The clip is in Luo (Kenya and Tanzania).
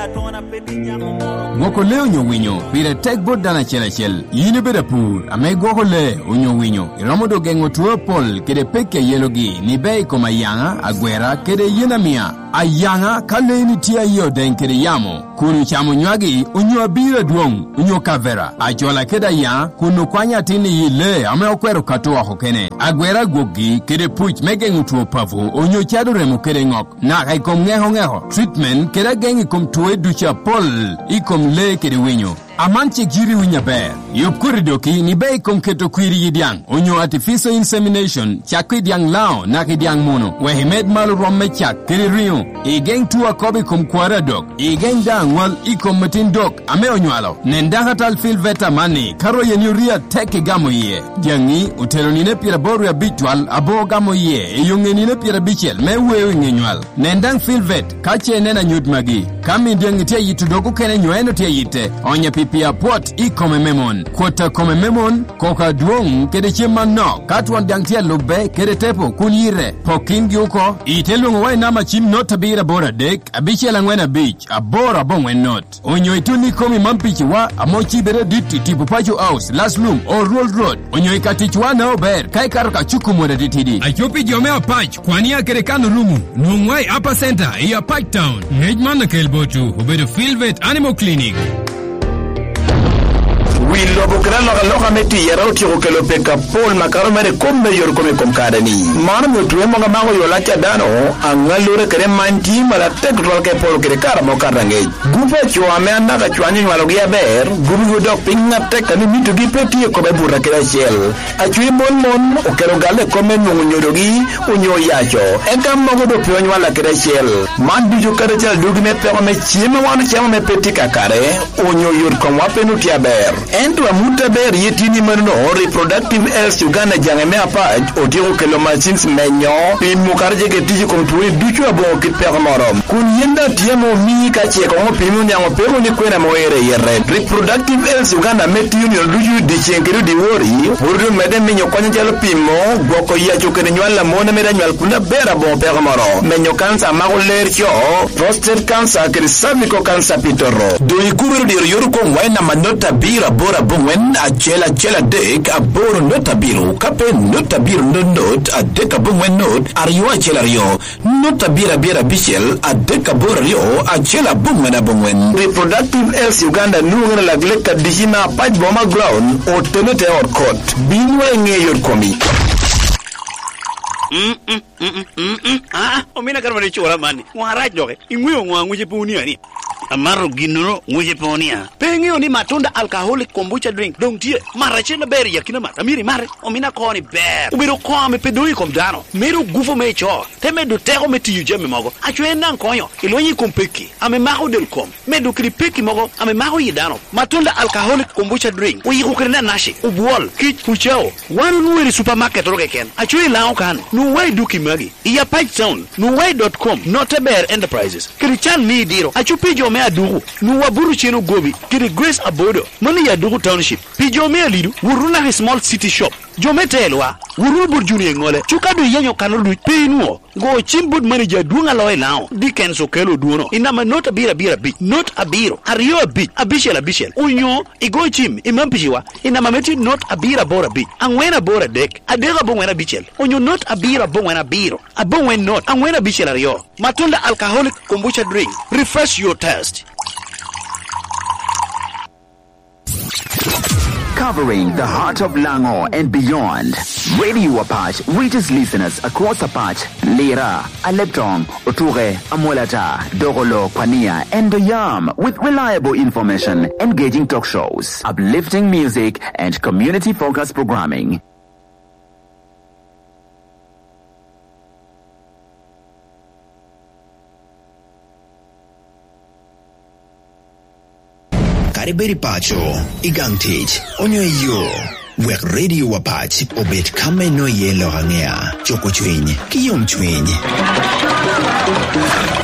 Gwoko le onyo winyo, pire tek bot dana chel. Yine beda pur, ame gwoko le onyo winyo. Iramodo gengo tuwe pol, kede peke yelogi, ni bei koma yanga, agwera, kede yena mia. Ayanga, kale ni tia yo den kede yamo. Kunu chamo nywagi, unyo abira duong, unyo kavera. Achola keda ya, kunu kwanya tini yile, ame okwero katoa hokene. Agwera gogi, kede puch megengu tuwe pavu, unyo chado remo kede ngok. Na kaikom ngeho. Treatment, kede gengi kom tuwe ducha pol, ikom le kede winyo. Amanche jiri winya ber. Yop kuridoki ni bei kom keto kwiri yidiang. Onyo artificial insemination, chakwi diang lao, naki diang mono. Wehimed malu romme chak, kiri riyo. Igeng tuwa kobi kom kwara dok. Igeng dang wal ikom matin dok, ame onywalo. Nendanga tal fil veta mani, karo yenyuria teke gamo ye. Diangi, utelo nine pira boru ya bitwal, abo gamo ye. Eyunge nine pira bichel, me wewe ngenywal. Nendang fil vet, kache nena nyut magi. Kami diangi tia yitudoku kene nyueno tia yite. Onya pia pot ikome memon kwota kome memon koka duong kede chima no katwan dangtia lube kede tepo kunyire pokin gyuko itelungu wai nama chim not tabira bora dek abiche langwena beach abora bongwen not onyo ituni komi mampichi wa amochi bere diti tipu pacho house last room or road onyo ikatichwa na ober kai karoka chuku mwada ditidi achopi jomea pach kwani ya kede kanu rumu nungwai upper center iya Pike Town ngejman na kelbochu ubedo Philvet Animal Clinic. Willo bukra loga meti yara utiko kelo peka pol makaro mere komme yor komme komkada ni mana mutwe monga mago yola cha dano angalure kere manti mala tek rol ke pol kere kara mo karange gupa chwa me anda ka chwani walogia ber gubu do pinga tek ani mitu gi peti ko be burra kera shell achwi mon o kero gale komme nyorogi unyo yacho enka mogo do pyo wala kera shell man bijo kare cha dugi me pe me chima wana chama me peti kakare unyo yor ko wape nutia ber Ento amuta ber yetini marno reproductive health Uganda jangeme apaj otiko kelo machines menyo pin mukarje ke tiji kom tuwe duchu abo kit pera morom kun yenda tiemo mi ka che ko pinu nyango pero ni kwena moere yere reproductive health Uganda meti union duchu de chenkero di wori urdu mede menyo kwanya jalo pimo goko ya chokene nywala mona meda nywal kuna bera bo pera morom menyo cancer mago ler cho prostate cancer ke cervical cancer pitoro do ikubero di yoru ko waina manota bira bora bungwen a chela dek a boro notabiru kape notabiru not a deka bungwen not ariwa chela rio notabira bira bichel a deka bora rio a chela bungwen reproductive health Uganda nungana lagleka dijina paj boma ground o tenete or court binwa ngeyor komi omina karmane chora mani waraj doge ingwe ngwangu jepuni ani amaro ginoro nguje ponia pengio ni matunda alcoholic kombucha drink dongie marachela beri yakina matamiri mare omina koni ber ubiro kwame pedoi komdano mero gufo mecho temedo tero meti yujeme mogo achwena nkonyo ilonyi kompeki ame maho del kom medo kripeki mogo ame maho yidano matunda alcoholic kombucha drink uyikukrena nashi ubwol kich puchao wanu nuweri supermarket rogeken achwe lao kan nuwai duki magi iya Pike Town nuwai.com Notaber Enterprises kirichan ni diro achupijo me adugu nuwa buru cheno gobi kiri Grace Abodo mani ya dugu township pijo me alidu wuruna small city shop jometelwa wuru burjuni ngole chukadu yenyo kanolu pinuo go chimbud manager duanga loy lao Dickens okelo duono inama not abira bit not abiro ariyo bit abishel unyo igo chim imampishiwa inama meti not abira bora bit angwena bora dek adega bongwena bichel unyo not abira bongwena biro abongwen not angwena bichel ariyo matunda alcoholic kombucha drink refresh your taste. Covering the heart of Lango and beyond, Radio Apache reaches listeners across Apache, Lira, Aleptong, Oture, Amolata, Dogolo, Pania, and Doyam with reliable information, engaging talk shows, uplifting music, and community-focused programming. Kariberi Pacho, Igangtich, Onyo Yo, wek Radio Apache, obet kame no yelo hangea, Choko Chwiny, Kiyom Chwiny.